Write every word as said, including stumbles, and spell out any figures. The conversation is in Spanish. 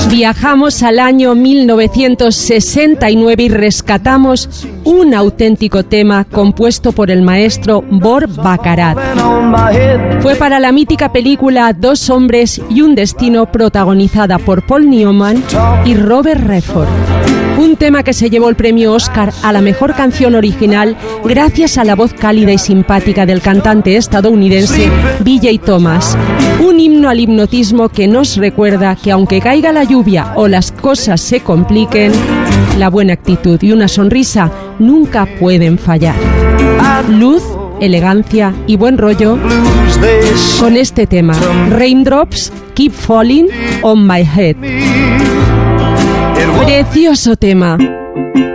Viajamos al año mil novecientos sesenta y nueve y rescatamos un auténtico tema compuesto por el maestro Burt Bacharach. Fue para la mítica película Dos hombres y un destino, protagonizada por Paul Newman y Robert Redford. Un tema que se llevó el premio Oscar a la mejor canción original gracias a la voz cálida y simpática del cantante estadounidense B J Thomas. Un himno al hipnotismo que nos recuerda que aunque caiga la lluvia o las cosas se compliquen, la buena actitud y una sonrisa nunca pueden fallar. Luz, elegancia y buen rollo con este tema, Raindrops Keep Falling on My Head. Precioso tema.